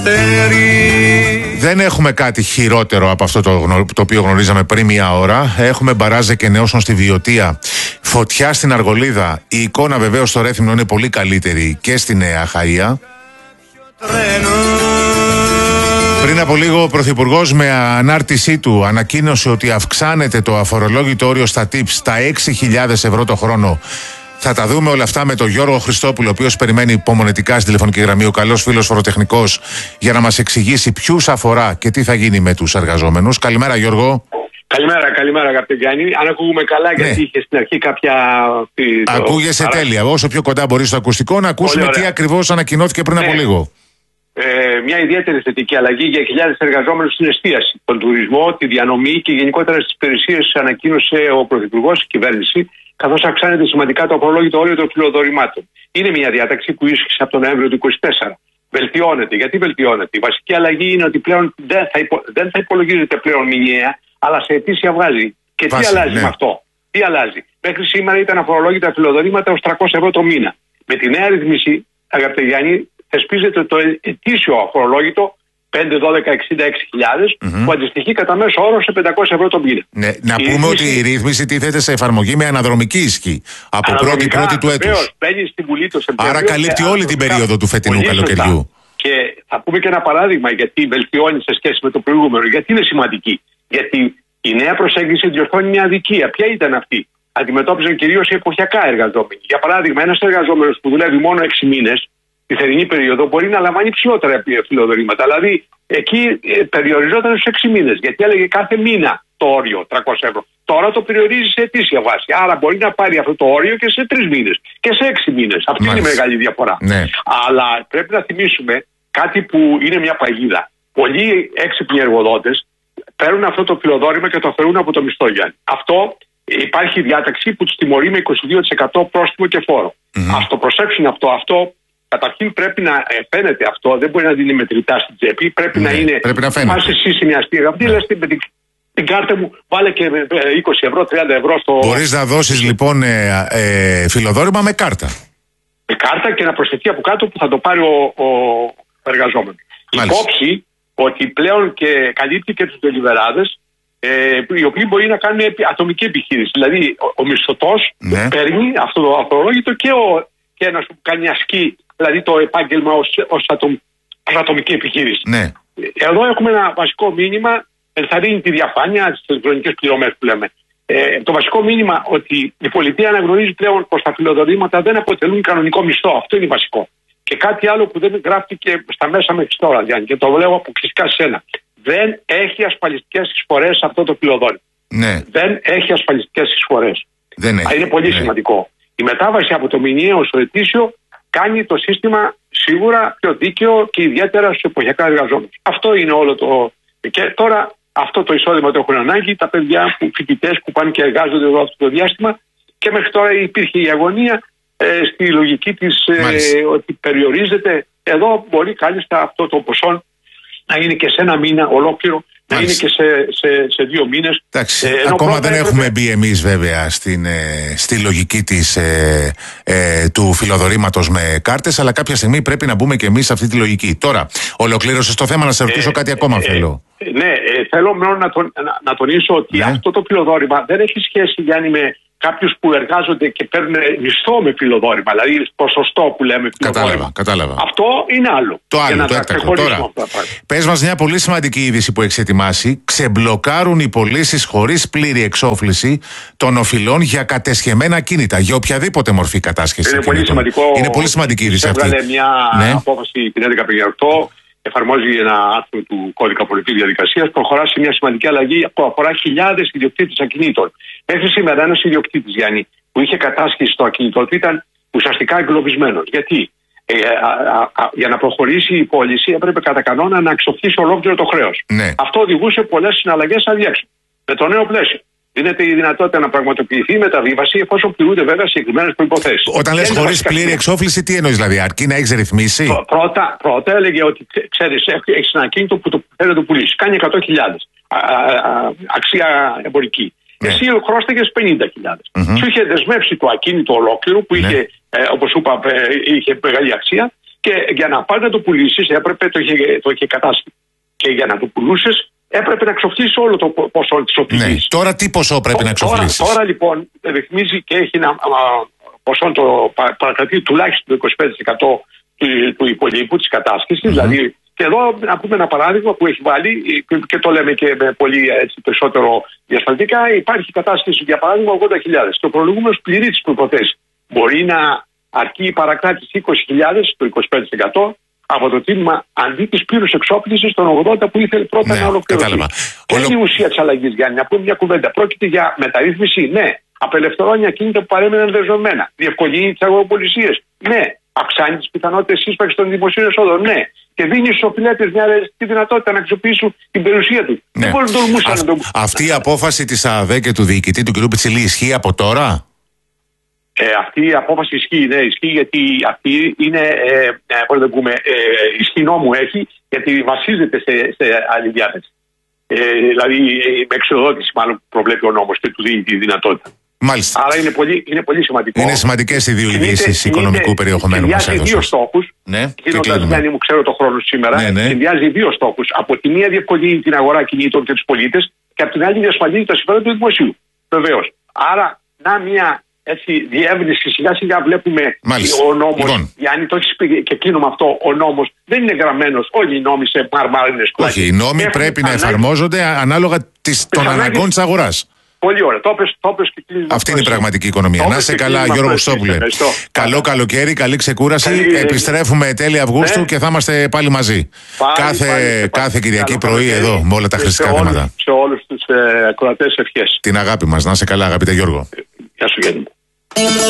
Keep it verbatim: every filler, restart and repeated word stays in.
Δεν έχουμε κάτι χειρότερο από αυτό το, γνω... το οποίο γνωρίζαμε πριν μία ώρα. Έχουμε μπαράζε και νεώσεων στη Βιωτία, φωτιά στην Αργολίδα. Η εικόνα βεβαίως στο Ρέθυμνο είναι πολύ καλύτερη και στη Νέα Αχαΐα. Πριν από λίγο ο Πρωθυπουργός με ανάρτησή του ανακοίνωσε ότι αυξάνεται το αφορολόγητο όριο στα tips στα έξι χιλιάδες ευρώ το χρόνο. Θα τα δούμε όλα αυτά με τον Γιώργο Χριστόπουλο, ο οποίος περιμένει υπομονετικά στη τηλεφωνική γραμμή, ο καλός φίλος φοροτεχνικός, για να μας εξηγήσει ποιους αφορά και τι θα γίνει με τους εργαζόμενους. Καλημέρα, Γιώργο. Καλημέρα, καλημέρα, αγαπητέ Γιάννη. Αν ακούγουμε καλά, γιατί ναι. είχε στην αρχή κάποια. Ακούγεσαι Άρα... τέλεια. Όσο πιο κοντά μπορεί στο ακουστικό, να ακούσουμε τι ακριβώς ανακοινώθηκε πριν ναι. από λίγο. Ε, μια ιδιαίτερη θετική αλλαγή για χιλιάδες εργαζόμενους στην εστίαση, τον τουρισμό, τη διανομή και γενικότερα στις υπηρεσίες, ανακοίνωσε ο Πρωθυπουργός, η κυβέρνηση, καθώς αυξάνεται σημαντικά το αφορολόγητο όριο των φιλοδορημάτων. Είναι μια διάταξη που ίσχυσε από τον Νοέμβριο του είκοσι τέσσερα. Βελτιώνεται. Γιατί βελτιώνεται? Η βασική αλλαγή είναι ότι πλέον δεν θα, υπο... δεν θα υπολογίζεται πλέον μηνιαία, αλλά σε ετήσια βάση. Και Βάση, τι αλλάζει ναι. με αυτό? Τι αλλάζει? Μέχρι σήμερα ήταν αφορολόγητα φιλοδορήματα ως τριακόσια ευρώ το μήνα. Με τη νέα ρυθμίση, αγαπητέ Γιάννη, θεσπίζεται το ετήσιο αφορολόγητο πέντε, δώδεκα, εξήντα έξι χιλιάδες mm-hmm. που αντιστοιχεί κατά μέσο όρο σε πεντακόσια ευρώ το μήνα. Ναι, να η πούμε ρύθμιση... ότι η ρύθμιση τίθεται σε εφαρμογή με αναδρομική ισχύ από πρώτη πρώτη του έτους. Μπαίνει στη Βουλή το Σεπτέμβριο. Άρα καλύπτει όλη την περίοδο του φετινού καλοκαιριού. Και θα πούμε και ένα παράδειγμα γιατί βελτιώνει σε σχέση με το προηγούμενο. Γιατί είναι σημαντική? Γιατί η νέα προσέγγιση διορθώνει μια αδικία. Ποια ήταν αυτή? Αντιμετώπιζαν κυρίως οι εποχιακά εργαζόμενοι. Για παράδειγμα, ένας εργαζόμενος που δουλεύει μόνο έξι μήνες τη θερινή περίοδο μπορεί να λαμβάνει ψηλότερα φιλοδορήματα. Δηλαδή εκεί περιοριζόταν στους έξι μήνες. Γιατί έλεγε κάθε μήνα το όριο τριακόσια ευρώ. Τώρα το περιορίζει σε ετήσια βάση. Άρα μπορεί να πάρει αυτό το όριο και σε τρεις μήνες και σε έξι μήνες. Αυτή Μάλιστα. είναι η μεγάλη διαφορά. Ναι. Αλλά πρέπει να θυμίσουμε κάτι που είναι μια παγίδα. Πολλοί έξυπνοι εργοδότες παίρνουν αυτό το φιλοδόρημα και το αφαιρούν από το μισθό, Γιάννη. Αυτό υπάρχει διάταξη που τους τιμωρεί με είκοσι δύο τοις εκατό πρόστιμο και φόρο. Mm-hmm. Ας το προσέξουν αυτό. Αυτό καταρχήν πρέπει να φαίνεται αυτό. Δεν μπορεί να δίνει μετρητά στην τσέπη. Πρέπει mm-hmm. να είναι. Πρέπει να φαίνεται. Πας εσύ σημειαστή. Αυτή λες την, την κάρτα μου, βάλε και είκοσι ευρώ, τριάντα ευρώ στο. Μπορείς να δώσεις λοιπόν ε, ε, φιλοδόρημα με κάρτα. Με κάρτα και να προσθεθεί από κάτω που θα το πάρει ο, ο εργαζόμενος. Υπόψη ότι πλέον και καλύπτει και τους τελιβεράδες, ε, οι οποίοι μπορεί να κάνουν ατομική επιχείρηση. Δηλαδή, ο, ο μισθωτός ναι. παίρνει αυτό το αφορολόγητο και, ο, και ένας που κάνει ασκή, δηλαδή το επάγγελμα ως, ως, ατομ, ως ατομική επιχείρηση. Ναι. Εδώ έχουμε ένα βασικό μήνυμα, ενθαρρύνει τη διαφάνεια, τις ηλεκτρονικές πληρωμές που λέμε. Ε, το βασικό μήνυμα ότι η πολιτεία αναγνωρίζει πλέον πως τα φιλοδορήματα δεν αποτελούν κανονικό μισθό. Αυτό είναι βασικό. Και κάτι άλλο που δεν γράφτηκε στα μέσα μέχρι τώρα, Γιάννη, και το λέω αποκλειστικά σε σένα. Δεν έχει ασφαλιστικές εισφορές αυτό το φιλοδόρημα. Ναι. Δεν έχει ασφαλιστικές εισφορές. Δεν έχει. Είναι πολύ ναι. σημαντικό. Η μετάβαση από το μηνιαίο στο ετήσιο κάνει το σύστημα σίγουρα πιο δίκαιο και ιδιαίτερα στους εποχιακά εργαζόμενους. Αυτό είναι όλο το. Και τώρα αυτό το εισόδημα το έχουν ανάγκη τα παιδιά, που φοιτητές που πάνε και εργάζονται εδώ αυτό το διάστημα. Και μέχρι τώρα υπήρχε η αγωνία. Ε, στη λογική της ε, ότι περιορίζεται. Εδώ μπορεί κάλλιστα αυτό το ποσό να είναι και σε ένα μήνα ολόκληρο, Μάλιστα. να είναι και σε, σε, σε δύο μήνες. Εντάξει, ε, ακόμα δεν έπρεπε... έχουμε μπει εμείς βέβαια στην, ε, στη λογική της, ε, ε, του φιλοδορήματος με κάρτες, αλλά κάποια στιγμή πρέπει να μπούμε και εμείς σε αυτή τη λογική. Τώρα, ολοκλήρωσες το θέμα, να σε ρωτήσω ε, κάτι ακόμα ε, θέλω. Ε, ναι, ε, θέλω μόνο να, τον, να, να τονίσω ότι ναι. αυτό το φιλοδόρημα δεν έχει σχέση, Γιάννη, με κάποιους που εργάζονται και παίρνουν μισθό με φιλοδόρημα, δηλαδή ποσοστό που λέμε φιλοδόρημα. Κατάλαβα, κατάλαβα. Αυτό είναι άλλο. Το άλλο, το έκτακτο. Τώρα, πες μας μια πολύ σημαντική είδηση που έχεις ετοιμάσει. Ξεμπλοκάρουν οι πωλήσεις χωρίς πλήρη εξόφληση των οφειλών για κατεσχεμένα κίνητα, για οποιαδήποτε μορφή κατάσχεσης. Είναι πολύ σημαντικό. Είναι πολύ σημαντική είδηση αυτή. Έβγαλε μια ναι. απόφαση την έντεκα πενήντα οκτώ. Εφαρμόζει ένα άρθρο του κώδικα πολιτικής διαδικασίας, προχωρά σε μια σημαντική αλλαγή που αφορά χιλιάδες ιδιοκτήτες ακινήτων. Μέχρι σήμερα ένας ιδιοκτήτης, Γιάννη, που είχε κατάσχεση στο ακίνητο του ήταν ουσιαστικά εγκλωβισμένος. Γιατί ε, α, α, α, για να προχωρήσει η πώληση έπρεπε κατά κανόνα να εξοφλήσει ολόκληρο το χρέος. Ναι. Αυτό οδηγούσε πολλές συναλλαγές αδιέξοδο. Με το νέο πλαίσιο δίνεται η δυνατότητα να πραγματοποιηθεί η μεταβίβαση εφόσον πληρούνται βέβαια συγκεκριμένες προϋποθέσεις. Όταν λες χωρίς πλήρη εξόφληση, τι εννοείς δηλαδή, αρκεί να έχεις ρυθμίσει? Πρω, πρώτα, πρώτα έλεγε ότι ξέρεις, έχεις ένα ακίνητο που το θέλει να το πουλήσει. Κάνει εκατό χιλιάδες αξία εμπορική. Ναι. Εσύ χρόσταγες πενήντα χιλιάδες. Mm-hmm. Σου είχε δεσμεύσει το ακίνητο ολόκληρο που ναι. είχε, ε, όπως σου είπα, ε, είχε μεγάλη αξία Και για να πας να το πουλήσεις, έπρεπε το είχε, το είχε κατάσχει. Και για να το πουλούσες, έπρεπε να ξοφλήσεις όλο το ποσό της οφειλής. Ναι. Τώρα τι ποσό πρέπει Τ, να ξοφλήσεις? Τώρα, τώρα λοιπόν ρυθμίζει και έχει ένα α, ποσό το παρακρατεί τουλάχιστον το είκοσι πέντε τοις εκατό του, του υπολείπου της κατάσχεσης. Mm-hmm. Δηλαδή, και εδώ να πούμε ένα παράδειγμα που έχει βάλει και το λέμε και με πολύ έτσι, περισσότερο διασφαλτικά. Υπάρχει κατάσχεση για παράδειγμα ογδόντα χιλιάδες. Το προηγούμενο πληρεί τις προϋποθέσεις. Μπορεί να αρκεί η παρακράτηση είκοσι χιλιάδες, το είκοσι πέντε τοις εκατό, από το τίμημα αντί της πλήρους εξόπλισης των ογδόντα που ήθελε πρώτα ναι, να ολοκληρωθεί. Και είναι η ουσία της αλλαγής, Γιάννη. Να πούμε μια κουβέντα. Πρόκειται για μεταρρύθμιση, ναι. Απελευθερώνει ακίνητα που παρέμειναν δεσμευμένα. Διευκολύνει τις αγοροπολισίες, ναι. Αυξάνει τις πιθανότητες σύσπαξης των δημοσίων εσόδων, ναι. Και δίνει στους οφειλέτες μια ρεαλιστική δυνατότητα να αξιοποιήσουν την περιουσία του. Ναι. Δεν μπορεί να τολμούσαν να το... Αυτή η απόφαση της ΑΔΕ και του διοικητή του κ. Πιτσιλή ισχύει από τώρα? Ε, αυτή η απόφαση ισχύει, ναι, ισχύει γιατί αυτή είναι, ε, ε, πώς να πούμε, ε, ισχύ νόμου έχει, γιατί βασίζεται σε, σε άλλη διάθεση. Ε, δηλαδή, με εξοδότηση μάλλον προβλέπει ο νόμος και του δίνει τη δυνατότητα. Μάλιστα. Άρα είναι πολύ, είναι πολύ σημαντικό. Είναι σημαντικές οι δύο ειδήσεις οικονομικού περιεχομένου που μας έδωσες. Συνδυάζει δύο στόχους. Ναι, Γίνοντας Γιάννη μου, ξέρω το χρόνο σήμερα. Ναι, ναι. Συνδυάζει δύο στόχους. Από τη μία διευκολύνει την αγορά κινήτων και τους πολίτες, και από την άλλη διασφαλίζει τα συμφέροντα του δημοσίου. Βεβαίως. Άρα, να μια έτσι, διεύρυνση, σιγά σιγά βλέπουμε Μάλιστα. ο νόμος. Λοιπόν. Γιάννη, το έχεις πει και κλείνω με αυτό. Ο νόμος δεν είναι γραμμένος όλοι οι νόμοι σε μαρμάρινες πλάκες. Όχι, οι νόμοι Έχουν πρέπει ανάγκη... να εφαρμόζονται ανάλογα της, των ανάγκη... αναγκών της αγοράς. Πολύ ωραία. Το πες, το πες και κλείνει. Αυτή είναι η πραγματική οικονομία. Να είσαι καλά, Γιώργο Χριστόπουλε. Καλό καλοκαίρι, καλή ξεκούραση. Καλή... Επιστρέφουμε τέλη Αυγούστου ναι. και θα είμαστε πάλι μαζί. Πάλι, κάθε πάλι, κάθε Κυριακή πρωί εδώ με όλα τα χρηστικά θέματα. Σε όλους τους ακροατές ευχές. Την αγάπη μας. Να είσαι καλά, αγαπητέ Γιώργο. Γεια σου, Γιάννη.